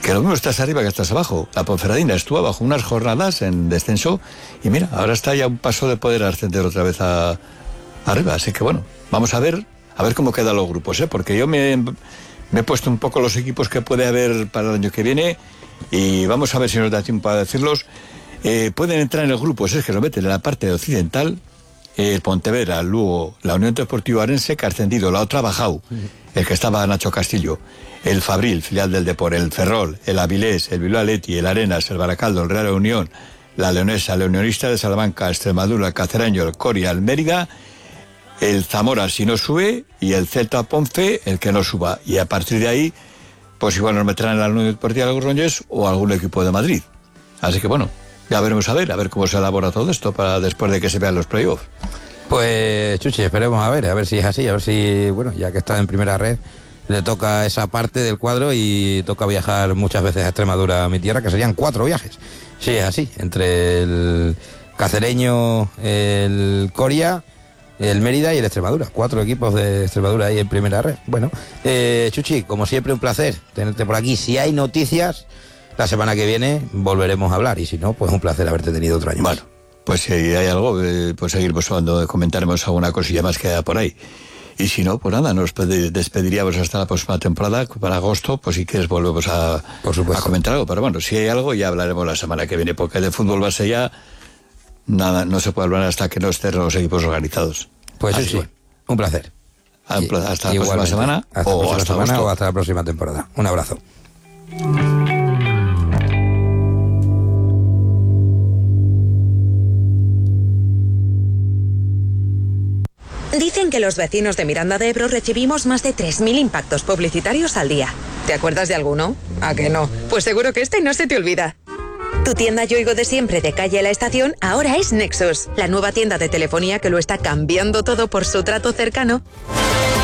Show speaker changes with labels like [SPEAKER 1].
[SPEAKER 1] Que lo mismo estás arriba que estás abajo. La Ponferradina estuvo abajo unas jornadas en descenso y mira, ahora está ya un paso de poder ascender otra vez arriba. Así que bueno, vamos a ver cómo quedan los grupos, porque yo me he puesto un poco los equipos que puede haber para el año que viene y vamos a ver si nos da tiempo para decirlos. Pueden entrar en los grupos, es que lo meten en la parte occidental, el Pontevedra, el Lugo, la Unión Deportiva Arense, que ha ascendido, la otra ha bajado, el que estaba Nacho Castillo, el Fabril, filial del Depor, el Ferrol, el Avilés, el Bilbao Athletic, el Arenas, el Baracaldo, el Real Unión, la Leonesa, el Unionista de Salamanca, Extremadura, el Cacereño, el Coria, el Mérida, el Zamora si no sube y el Celta Ponce el que no suba. Y a partir de ahí, pues igual nos meterán en la Unión Deportiva de Logroñés o algún equipo de Madrid. Así que bueno, ya veremos a ver cómo se elabora todo esto para después de que se vean los playoffs.
[SPEAKER 2] Pues Chuchi, esperemos a ver si es así, a ver si, bueno, ya que está en primera red, le toca esa parte del cuadro y toca viajar muchas veces a Extremadura, a mi tierra, que serían 4 viajes. Sí, es así, entre el Cacereño, el Coria, el Mérida y el Extremadura. 4 equipos de Extremadura ahí en primera red. Bueno, Chuchi, como siempre un placer tenerte por aquí. Si hay noticias, la semana que viene volveremos a hablar y si no, pues un placer haberte tenido otro año más.
[SPEAKER 1] Bueno, pues si hay algo, pues seguiremos cuando comentaremos alguna cosilla más que haya por ahí. Y si no, pues nada, nos despediríamos hasta la próxima temporada, para agosto, pues si quieres volvemos a comentar algo. Pero bueno, si hay algo ya hablaremos la semana que viene, porque de fútbol base ya nada, no se puede hablar hasta que no estén los equipos organizados.
[SPEAKER 2] Pues sí, un placer.
[SPEAKER 1] Hasta la próxima semana,
[SPEAKER 2] o hasta la próxima temporada. Un abrazo.
[SPEAKER 3] Dicen que los vecinos de Miranda de Ebro recibimos más de 3.000 impactos publicitarios al día. ¿Te acuerdas de alguno? ¿A que no? Pues seguro que este no se te olvida. Tu tienda Yoigo de siempre de calle La Estación ahora es Nexus, la nueva tienda de telefonía que lo está cambiando todo por su trato cercano.